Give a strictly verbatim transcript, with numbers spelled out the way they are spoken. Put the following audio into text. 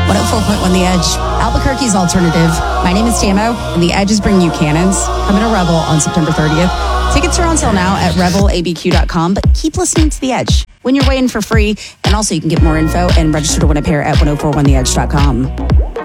one oh four point one The Edge, Albuquerque's alternative. My name is Tamo, and The Edge is bringing you Cannons, coming to Revel on September thirtieth. Tickets are on sale now at revel a b q dot com, but keep listening to The Edge when you're waiting for free. And also, you can get more info and register to win a pair at ten forty-one the edge dot com.